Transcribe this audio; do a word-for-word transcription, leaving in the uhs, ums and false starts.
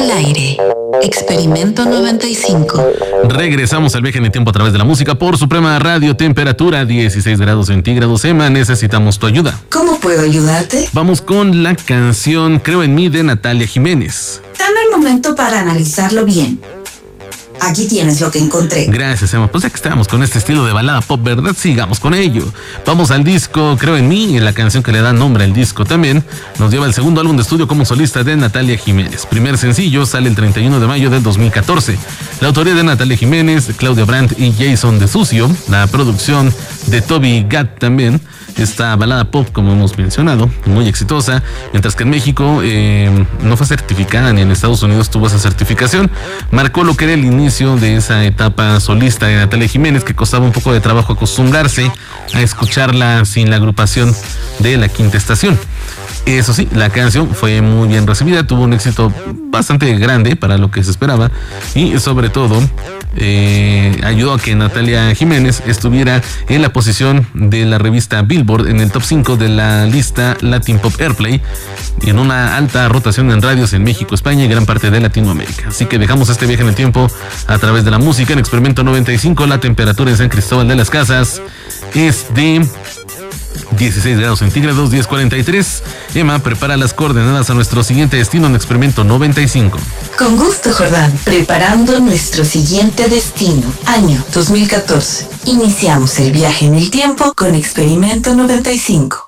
Al aire. Experimento noventa y cinco. Regresamos al viaje en el tiempo a través de la música por Suprema Radio. Temperatura dieciséis grados centígrados. Emma, necesitamos tu ayuda. ¿Cómo puedo ayudarte? Vamos con la canción Creo en mí de Natalia Jiménez. Dame un momento para analizarlo bien. Aquí tienes lo que encontré. Gracias, Emma. Pues ya que estamos con este estilo de balada pop, ¿verdad? Sigamos con ello. Vamos al disco Creo en mí, y la canción que le da nombre al disco también nos lleva el segundo álbum de estudio como solista de Natalia Jiménez. Primer sencillo sale el treinta y uno de mayo del dos mil catorce. La autoría de Natalia Jiménez, Claudia Brandt y Jason de Sucio. La producción de Toby Gatt también. Esta balada pop, como hemos mencionado, muy exitosa, mientras que en México eh, no fue certificada, ni en Estados Unidos tuvo esa certificación. Marcó lo que era el inicio de esa etapa solista de Natalia Jiménez, que costaba un poco de trabajo acostumbrarse a escucharla sin la agrupación de La Quinta Estación. Eso sí, la canción fue muy bien recibida, tuvo un éxito bastante grande para lo que se esperaba y sobre todo eh, ayudó a que Natalia Jiménez estuviera en la posición de la revista Billboard en el top cinco de la lista Latin Pop Airplay y en una alta rotación en radios en México, España y gran parte de Latinoamérica. Así que dejamos este viaje en el tiempo a través de la música. En Experimento noventa y cinco, la temperatura en San Cristóbal de las Casas es de dieciséis grados centígrados, diez cuarenta y tres. Emma, prepara las coordenadas a nuestro siguiente destino en Experimento noventa y cinco. Con gusto, Jordán. Preparando nuestro siguiente destino. Año dos mil catorce. Iniciamos el viaje en el tiempo con Experimento noventa y cinco.